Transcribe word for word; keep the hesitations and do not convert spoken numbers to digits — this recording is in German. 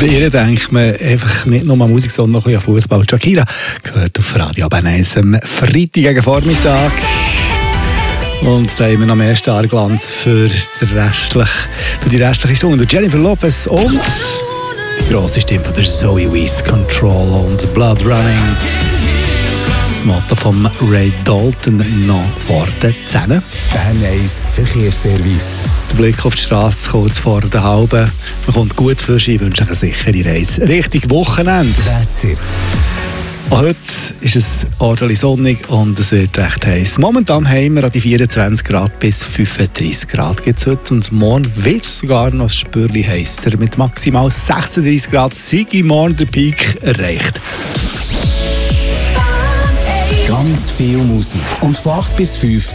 Bei ihr denkt man einfach nicht nur an Musik, sondern auch an Fußball. Shakira gehört auf Radio Bern eins am Freitag gegen Vormittag. Und da haben wir noch mehr Starglanz für die restliche, für die restliche Stunde. Jennifer Lopez und die grosse Stimme von der Zoe Wees, Control und Blood Running. Das Motto von Ray Dalton noch vor den Zähnen. Bern eins Verkehrsservice. Der Blick auf die Straße kurz vor der halben. Man kommt gut frisch. Ich wünsche eine sichere Reise Richtung Wochenende. Wetter. Auch heute ist es ordentlich sonnig und es wird recht heiß. Momentan haben wir an die vierundzwanzig Grad bis fünfunddreissig Grad gibt's heute und morgen wird es sogar noch ein Spürchen heißer. Mit maximal sechsunddreissig Grad sei morgen der Peak erreicht. Ganz viel Musik und von acht bis fünf